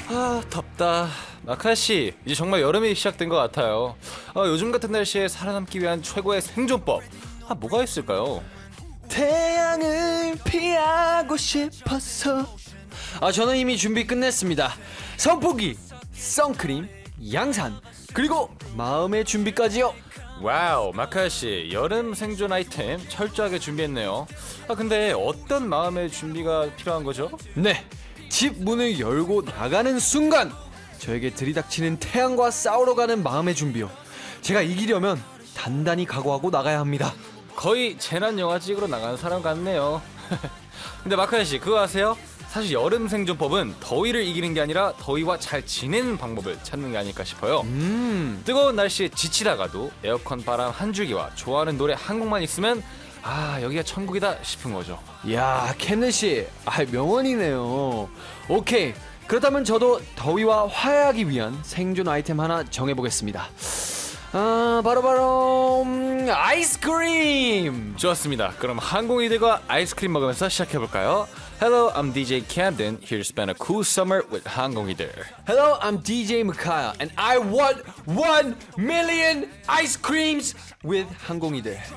아, 덥다. 마카씨, 이제 정말 여름이 시작된 것 같아요. 요즘 같은 날씨에 살아남기 위한 최고의 생존법, 뭐가 있을까요? 태양을 피하고 싶어서. 저는 이미 준비 끝냈습니다. 선풍기, 선크림, 양산, 그리고 마음의 준비까지요. 와우, 마카씨, 여름 생존 아이템 철저하게 준비했네요. 근데 어떤 마음의 준비가 필요한 거죠? 네, 집 문을 열고 나가는 순간 저에게 들이닥치는 태양과 싸우러 가는 마음의 준비요. 제가 이기려면 단단히 각오하고 나가야 합니다. 거의 재난 영화 찍으러 나가는 사람 같네요. 근데 마카씨, 그거 아세요? 사실 여름 생존법은 더위를 이기는 게 아니라 더위와 잘 지내는 방법을 찾는 게 아닐까 싶어요. 뜨거운 날씨에 지치다가도 에어컨 바람 한 줄기와 좋아하는 노래 한 곡만 있으면 여기가 천국이다 싶은 거죠. 이야, 캔느씨, 명언이네요. 오케이, 그렇다면 저도 더위와 화해하기 위한 생존 아이템 하나 정해보겠습니다. 바로 아이스크림. 좋았습니다. 그럼 항공이들과 아이스크림 먹으면서 시작해볼까요? Hello, I'm DJ Camden. Here to spend a cool summer with 항공이들. Hello, I'm DJ Micaiah, and I want 1 million ice creams with 항공이들.